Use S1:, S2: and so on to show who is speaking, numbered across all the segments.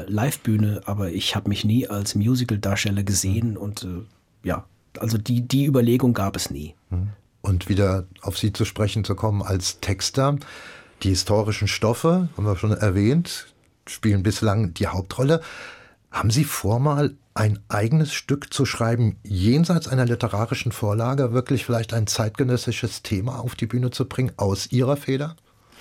S1: der Livebühne, aber ich habe mich nie als Musical-Darsteller gesehen und also die Überlegung gab es nie.
S2: Und wieder auf Sie zu sprechen zu kommen als Texter, die historischen Stoffe, haben wir schon erwähnt, spielen bislang die Hauptrolle. Haben Sie vor, mal ein eigenes Stück zu schreiben, jenseits einer literarischen Vorlage, wirklich vielleicht ein zeitgenössisches Thema auf die Bühne zu bringen, aus Ihrer Feder?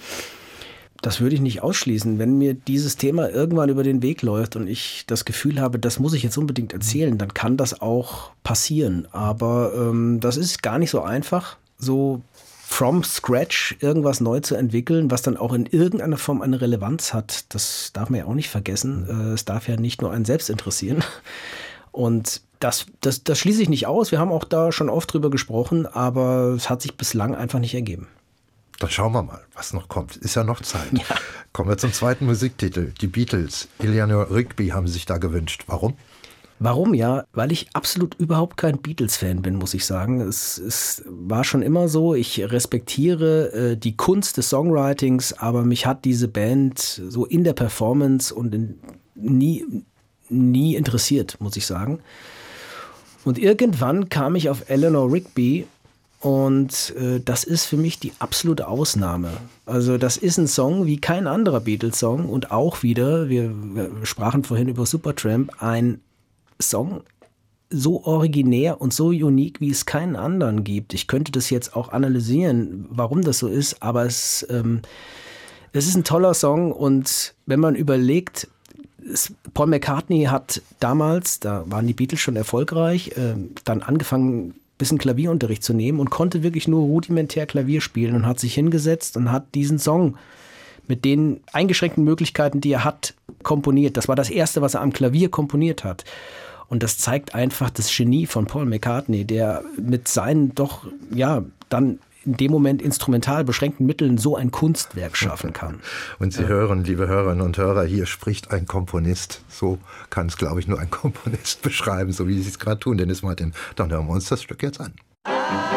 S1: Das würde ich nicht ausschließen. Wenn mir dieses Thema irgendwann über den Weg läuft und ich das Gefühl habe, das muss ich jetzt unbedingt erzählen, dann kann das auch passieren. Aber das ist gar nicht so einfach, so from scratch irgendwas neu zu entwickeln, was dann auch in irgendeiner Form eine Relevanz hat. Das darf man ja auch nicht vergessen. Es darf ja nicht nur einen selbst interessieren. Und das schließe ich nicht aus. Wir haben auch da schon oft drüber gesprochen, aber es hat sich bislang einfach nicht ergeben.
S2: Dann schauen wir mal, was noch kommt. Ist ja noch Zeit. Ja. Kommen wir zum zweiten Musiktitel. Die Beatles. Eleanor Rigby haben sich da gewünscht. Warum?
S1: Warum? Ja, weil ich absolut überhaupt kein Beatles-Fan bin, muss ich sagen. Es war schon immer so, ich respektiere die Kunst des Songwritings, aber mich hat diese Band so in der Performance und nie interessiert, muss ich sagen. Und irgendwann kam ich auf Eleanor Rigby und das ist für mich die absolute Ausnahme. Also das ist ein Song wie kein anderer Beatles-Song und auch wieder, wir sprachen vorhin über Supertramp, ein Song so originär und so unique, wie es keinen anderen gibt. Ich könnte das jetzt auch analysieren, warum das so ist, aber es ist ein toller Song und wenn man überlegt, Paul McCartney hat damals, da waren die Beatles schon erfolgreich, dann angefangen, ein bisschen Klavierunterricht zu nehmen und konnte wirklich nur rudimentär Klavier spielen und hat sich hingesetzt und hat diesen Song mit den eingeschränkten Möglichkeiten, die er hat, komponiert. Das war das Erste, was er am Klavier komponiert hat. Und das zeigt einfach das Genie von Paul McCartney, der mit seinen doch, dann in dem Moment instrumental beschränkten Mitteln so ein Kunstwerk schaffen kann.
S2: Und Sie hören, liebe Hörerinnen und Hörer, hier spricht ein Komponist. So kann es, glaube ich, nur ein Komponist beschreiben, so wie Sie es gerade tun, Dennis Martin. Dann hören wir uns das Stück jetzt an.